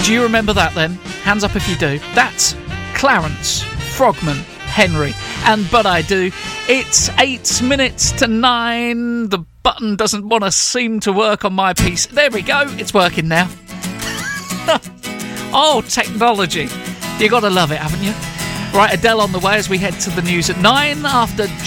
Do you remember that then? Hands up if you do. That's Clarence Frogman Henry. And but I do. It's 8 minutes to 9. The button doesn't want to seem to work on my piece. There we go. It's working now. Oh, technology. You got to love it, haven't you? Right, Adele on the way as we head to the news at 9 after